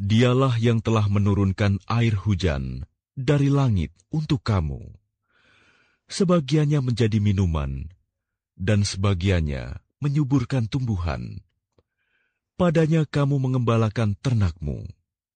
Dialah yang telah menurunkan air hujan dari langit untuk kamu. Sebagiannya menjadi minuman, dan sebagiannya menyuburkan tumbuhan. Padanya kamu mengembalakan ternakmu.